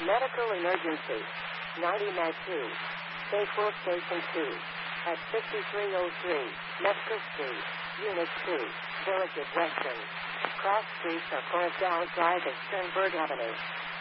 Medical emergency. 90 Med 2. Stay full Station 2. At 5303 Mesker Street, Unit 2, Village at Weston. Cross streets are closed outside at Sternberg Avenue.